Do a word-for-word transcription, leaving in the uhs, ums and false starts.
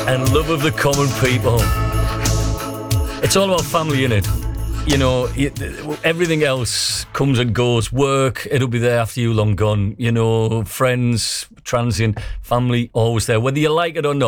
and love of the common people. It's all about family, innit? You know, it, everything else comes and goes. Work, it'll be there after you long gone. You know, friends, transient, family, always there. Whether you like it or not.